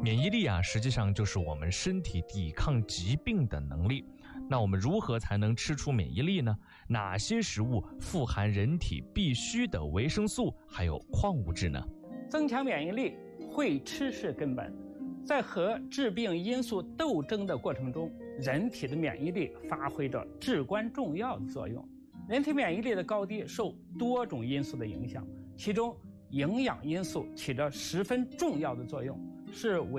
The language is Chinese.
免疫力啊，实际上就是我们身体抵抗疾病的能力。那我们如何才能吃出免疫力呢？哪些食物富含人体必需的维生素还有矿物质呢？ 增强免疫力，会吃是根本。在和致病因素斗争的过程中，人体的免疫力发挥着至关重要的作用。人体免疫力的高低受多种因素的影响，其中营养因素起着十分重要的作用，是